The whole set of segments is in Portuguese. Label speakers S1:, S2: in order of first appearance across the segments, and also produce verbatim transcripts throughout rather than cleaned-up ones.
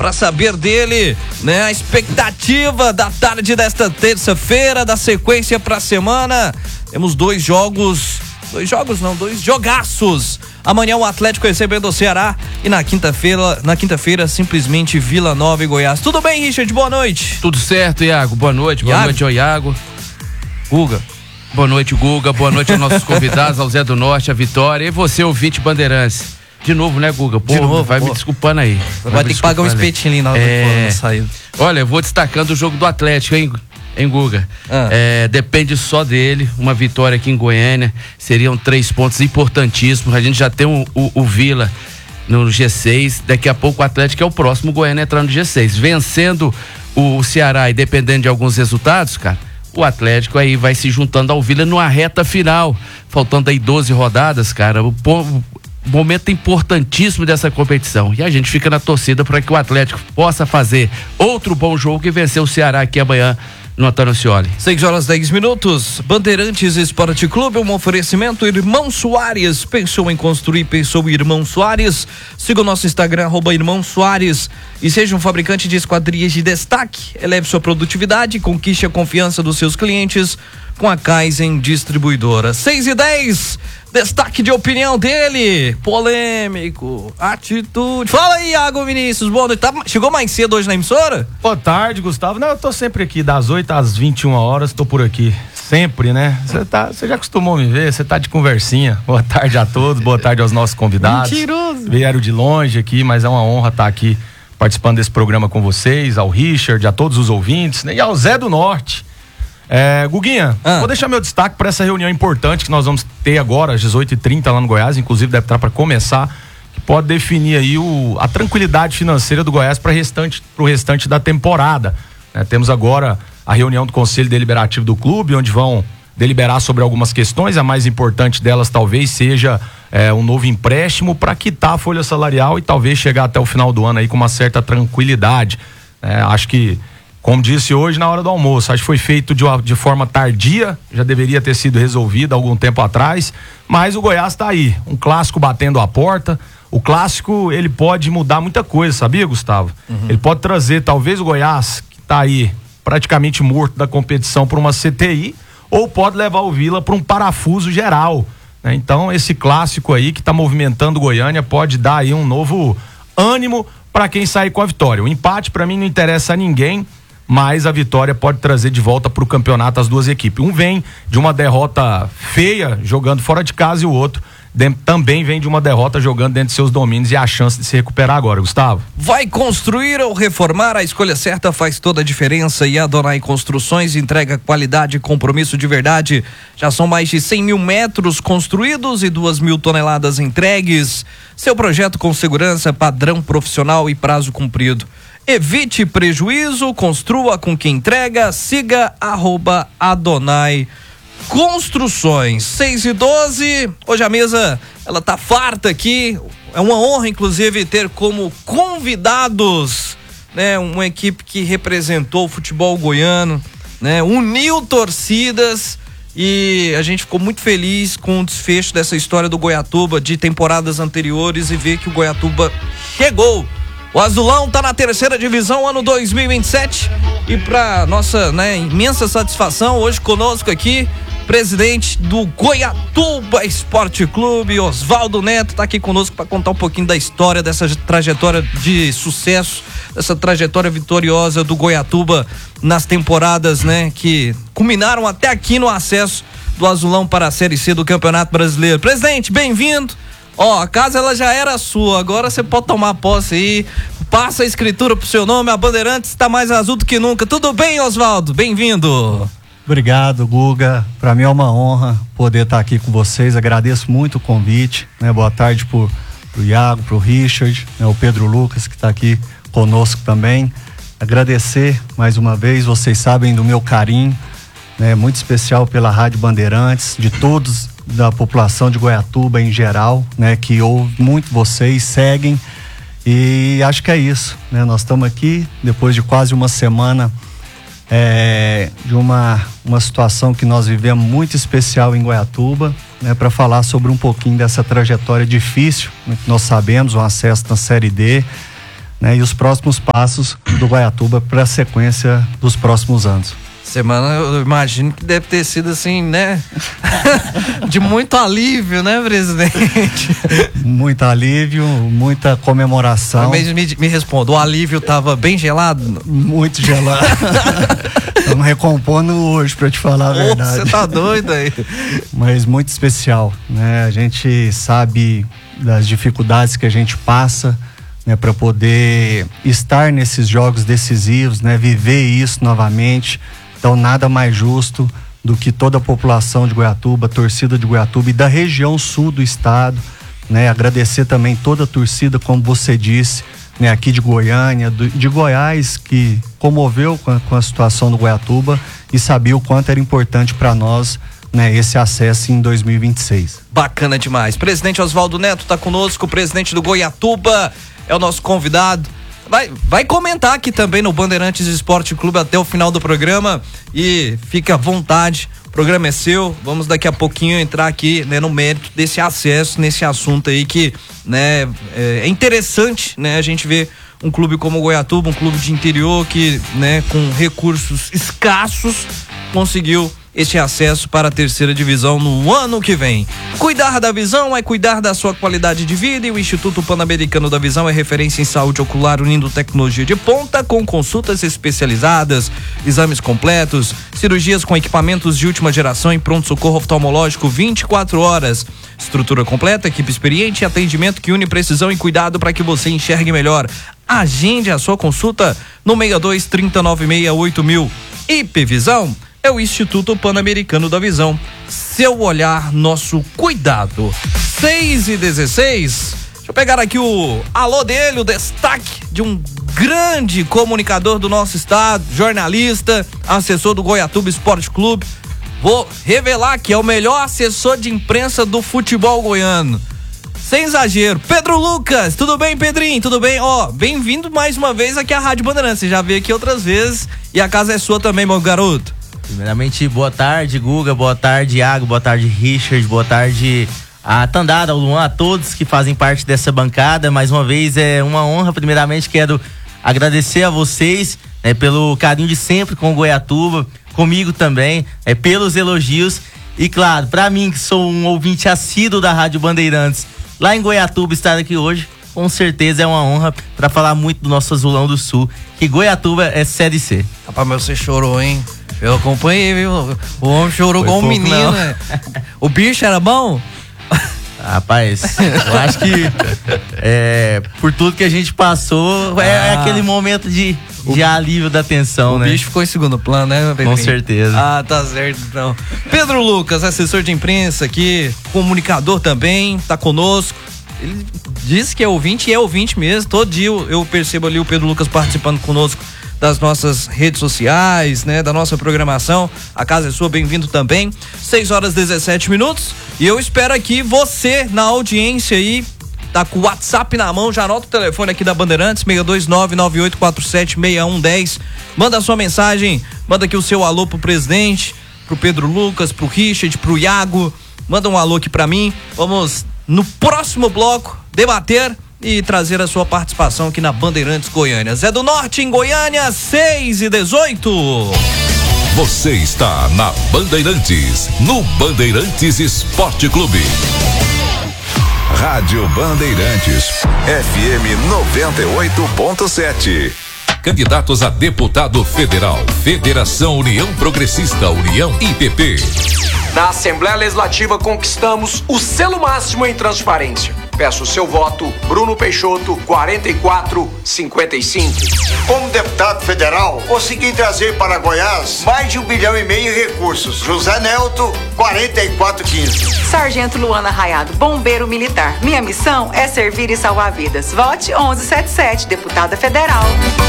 S1: para saber dele, né? A expectativa da tarde desta terça-feira, da sequência para a semana. Temos dois jogos, dois jogos não, dois jogaços. Amanhã o Atlético recebendo o Ceará e na quinta-feira, na quinta-feira simplesmente Vila Nova e Goiás. Tudo bem, Richard? Boa noite.
S2: Tudo certo, Iago. Boa noite. Boa
S1: Iago?
S2: noite ao Iago.
S1: Guga.
S2: Boa noite, Guga. Boa noite aos nossos convidados, ao Zé do Norte, a Vitória e você, ouvinte Bandeirantes. De novo, né, Guga? Pô,
S1: De novo,
S2: vai
S1: pô.
S2: me desculpando aí.
S1: Vai,
S2: vai
S1: ter que pagar um espetinho ali na hora
S2: é...
S1: da saída.
S2: Olha, eu vou destacando o jogo do Atlético, hein, hein Guga?
S1: Ah.
S2: É, depende só dele. Uma vitória aqui em Goiânia seriam três pontos importantíssimos. A gente já tem o, o, o Vila no G seis. Daqui a pouco o Atlético é o próximo, o Goiânia entrando no G seis. Vencendo o Ceará e dependendo de alguns resultados, cara, o Atlético aí vai se juntando ao Vila numa reta final, faltando aí doze rodadas, cara, o povo, momento importantíssimo dessa competição, e a gente fica na torcida para que o Atlético possa fazer outro bom jogo e vencer o Ceará aqui amanhã no Antônio Scioli.
S1: seis horas dez minutos, Bandeirantes Esporte Clube, um oferecimento Irmão Soares, pensou em construir, pensou em Irmão Soares. Siga o nosso Instagram, arroba Irmão Soares, e seja um fabricante de esquadrias de destaque. Eleve sua produtividade e conquiste a confiança dos seus clientes com a Kaizen Distribuidora. seis e dez, destaque de opinião dele, polêmico, atitude. Fala aí, Iago Vinícius, boa noite. Tá, chegou mais cedo hoje na emissora?
S3: Boa tarde, Gustavo. Não, eu tô sempre aqui, das oito às vinte e uma horas, tô por aqui. Sempre, né? Você tá, você já acostumou me ver, você tá de conversinha. Boa tarde a todos, boa tarde aos nossos convidados.
S1: Mentiroso.
S3: Vieram de longe aqui, mas é uma honra estar aqui participando desse programa com vocês, ao Richard, a todos os ouvintes, né? E ao Zé do Norte. É, Guguinha,
S1: ah.
S3: vou deixar meu destaque para essa reunião importante que nós vamos ter agora, às dezoito e trinta lá no Goiás, inclusive deve estar para começar, que pode definir aí o, a tranquilidade financeira do Goiás para restante, o restante da temporada. É, temos agora a reunião do Conselho Deliberativo do clube, onde vão deliberar sobre algumas questões, a mais importante delas talvez seja é, um novo empréstimo para quitar a folha salarial e talvez chegar até o final do ano aí com uma certa tranquilidade. É, acho que, como disse hoje na hora do almoço, acho que foi feito de, de forma tardia, já deveria ter sido resolvido há algum tempo atrás, mas o Goiás está aí, um clássico batendo a porta. O clássico, ele pode mudar muita coisa, sabia, Gustavo? Uhum. Ele pode trazer, talvez, o Goiás, que está aí praticamente morto da competição, para uma C T I, ou pode levar o Vila para um parafuso geral, né? Então, esse clássico aí que está movimentando o Goiânia pode dar aí um novo ânimo para quem sair com a vitória. O empate, para mim, não interessa a ninguém, mas a vitória pode trazer de volta para o campeonato as duas equipes. Um vem de uma derrota feia, jogando fora de casa, e o outro de, também vem de uma derrota jogando dentro de seus domínios, e a chance de se recuperar agora, Gustavo.
S1: Vai construir ou reformar? A escolha certa faz toda a diferença, e a Adonai Construções entrega qualidade e compromisso de verdade. Já são mais de cem mil metros construídos e duas mil toneladas entregues. Seu projeto com segurança, padrão profissional e prazo cumprido. Evite prejuízo, construa com quem entrega. Siga arroba Adonai Construções. seis e doze, hoje a mesa ela tá farta aqui. É uma honra, inclusive, ter como convidados, né, uma equipe que representou o futebol goiano, né, uniu torcidas, e a gente ficou muito feliz com o desfecho dessa história do Goiatuba de temporadas anteriores, e ver que o Goiatuba chegou. O Azulão tá na terceira divisão, ano dois mil e vinte e sete, e para nossa, né, imensa satisfação, hoje conosco aqui, presidente do Goiatuba Esporte Clube, Osvaldo Neto, tá aqui conosco para contar um pouquinho da história dessa trajetória de sucesso, dessa trajetória vitoriosa do Goiatuba nas temporadas, né, que culminaram até aqui no acesso do Azulão para a Série C do Campeonato Brasileiro. Presidente, bem-vindo. Ó, a casa ela já era sua, agora você pode tomar posse aí, passa a escritura pro seu nome, a Bandeirantes está mais azul do que nunca. Tudo bem, Osvaldo? Bem-vindo.
S4: Obrigado, Guga. Para mim é uma honra poder estar aqui com vocês. Agradeço muito o convite, né? Boa tarde pro, pro Iago, pro Richard, né? O Pedro Lucas, que está aqui conosco também. Agradecer mais uma vez, vocês sabem do meu carinho, né? Muito especial pela Rádio Bandeirantes, de todos da população de Goiatuba em geral, né? Que ouve muito vocês, seguem, e acho que é isso, né? Nós estamos aqui depois de quase uma semana é, de uma, uma situação que nós vivemos muito especial em Goiatuba, né? Para falar sobre um pouquinho dessa trajetória difícil, né? Que nós sabemos, o acesso na Série D, né, e os próximos passos do Goiatuba para a sequência dos próximos anos.
S1: Semana, eu imagino que deve ter sido assim, né? De muito alívio, né, presidente?
S4: Muito alívio, muita comemoração.
S1: Mas me, me responda, o alívio estava bem gelado?
S4: Muito gelado. Estamos recompondo hoje, para te falar a verdade.
S1: Você tá doido aí?
S4: Mas muito especial, né? A gente sabe das dificuldades que a gente passa, né, para poder estar nesses jogos decisivos, né? Viver isso novamente. Então, nada mais justo do que toda a população de Goiatuba, a torcida de Goiatuba e da região sul do estado, né? Agradecer também toda a torcida, como você disse, né? Aqui de Goiânia, do, de Goiás, que comoveu com a, com a situação do Goiatuba e sabia o quanto era importante para nós, né, esse acesso em dois mil e vinte e seis.
S1: Bacana demais. Presidente Oswaldo Neto está conosco, o presidente do Goiatuba é o nosso convidado. Vai, vai comentar aqui também no Bandeirantes Esporte Clube até o final do programa e fica à vontade, o programa é seu, vamos daqui a pouquinho entrar aqui, né, no mérito desse acesso, nesse assunto aí que, né, é interessante, né, a gente ver um clube como o Goiatuba, um clube de interior que, né, com recursos escassos conseguiu este acesso para a terceira divisão no ano que vem. Cuidar da visão é cuidar da sua qualidade de vida e o Instituto Pan-Americano da Visão é referência em saúde ocular, unindo tecnologia de ponta com consultas especializadas, exames completos, cirurgias com equipamentos de última geração e pronto-socorro oftalmológico vinte e quatro horas. Estrutura completa, equipe experiente e atendimento que une precisão e cuidado para que você enxergue melhor. Agende a sua consulta no seis dois, trinta, noventa e seis, oito mil. I P Visão é o Instituto Pan-Americano da Visão. Seu olhar, nosso cuidado. seis e dezesseis. Deixa eu pegar aqui o alô dele, o destaque de um grande comunicador do nosso estado, jornalista, assessor do Goiatuba Esporte Clube. Vou revelar que é o melhor assessor de imprensa do futebol goiano. Sem exagero. Pedro Lucas, tudo bem, Pedrinho? Tudo bem? Ó, oh, bem-vindo mais uma vez aqui à Rádio Bandeirantes. Você já veio aqui outras vezes e a casa é sua também, meu garoto.
S5: Primeiramente, boa tarde, Guga, boa tarde, Iago, boa tarde, Richard, boa tarde a Tandara, ao Luan, a todos que fazem parte dessa bancada. Mais uma vez, é uma honra. Primeiramente, quero agradecer a vocês, né, pelo carinho de sempre com o Goiatuba, comigo também, é, pelos elogios. E claro, para mim, que sou um ouvinte assíduo da Rádio Bandeirantes, lá em Goiatuba, estar aqui hoje, com certeza é uma honra para falar muito do nosso Azulão do Sul, que Goiatuba é Série C.
S1: Rapaz, mas você chorou, hein? Eu acompanhei, viu? O homem chorou igual um menino, né? O bicho era bom?
S5: Rapaz, eu acho que é, por tudo que a gente passou, é, ah, é aquele momento de, de o, alívio da tensão,
S1: o
S5: né?
S1: O bicho ficou em segundo plano, né, meu Pedrinho?
S5: Com certeza.
S1: Ah, tá certo, então. Pedro Lucas, assessor de imprensa aqui, comunicador também, tá conosco. Ele disse que é ouvinte e é ouvinte mesmo. Todo dia eu, eu percebo ali o Pedro Lucas participando conosco das nossas redes sociais, né, da nossa programação. A casa é sua, bem-vindo também. seis horas e dezessete minutos. E eu espero aqui você na audiência aí, tá com o WhatsApp na mão, já anota o telefone aqui da Bandeirantes, seis dois nove, nove oito quatro sete, seis um um zero. Manda a sua mensagem, manda aqui o seu alô pro presidente, pro Pedro Lucas, pro Richard, pro Iago. Manda um alô aqui pra mim. Vamos no próximo bloco debater e trazer a sua participação aqui na Bandeirantes Goiânia. Zé do Norte em Goiânia, seis e dezoito.
S6: Você está na Bandeirantes, no Bandeirantes Esporte Clube. Rádio Bandeirantes, F M noventa e oito ponto sete. Candidatos a deputado federal, Federação União Progressista, União I P P.
S7: Na Assembleia Legislativa conquistamos o selo máximo em transparência. Peço o seu voto, Bruno Peixoto, quarenta e quatro cinquenta e cinco.
S8: Como deputado federal, consegui trazer para Goiás mais de um bilhão e meio em recursos. José Nelto, quarenta e quatro quinze.
S9: Sargento Luana Raiado, bombeiro militar. Minha missão é servir e salvar vidas. Vote onze setenta e sete, deputada federal.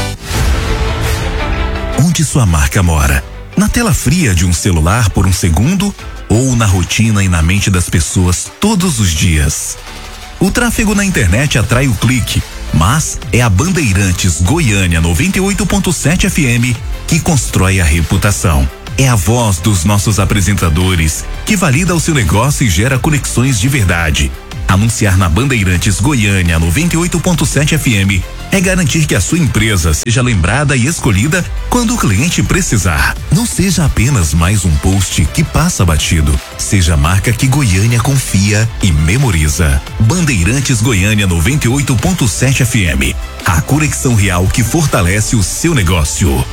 S10: Onde sua marca mora? Na tela fria de um celular por um segundo ou na rotina e na mente das pessoas todos os dias? O tráfego na internet atrai o clique, mas é a Bandeirantes Goiânia noventa e oito ponto sete F M que constrói a reputação. É a voz dos nossos apresentadores que valida o seu negócio e gera conexões de verdade. Anunciar na Bandeirantes Goiânia noventa e oito ponto sete F M é garantir que a sua empresa seja lembrada e escolhida quando o cliente precisar. Não seja apenas mais um post que passa batido. Seja a marca que Goiânia confia e memoriza. Bandeirantes Goiânia noventa e oito ponto sete F M. A conexão real que fortalece o seu negócio.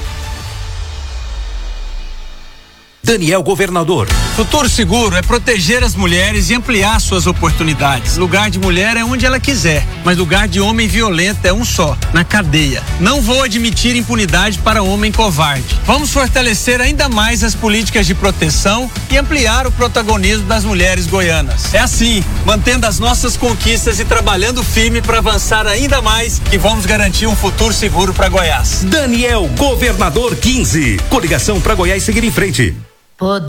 S11: Daniel Governador.
S12: Futuro Seguro é proteger as mulheres e ampliar suas oportunidades. Lugar de mulher é onde ela quiser, mas lugar de homem violento é um só, na cadeia. Não vou admitir impunidade para homem covarde. Vamos fortalecer ainda mais as políticas de proteção e ampliar o protagonismo das mulheres goianas. É assim, mantendo as nossas conquistas e trabalhando firme para avançar ainda mais, que vamos garantir um futuro seguro para Goiás.
S11: Daniel Governador quinze. Coligação para Goiás seguir em frente.
S13: Poder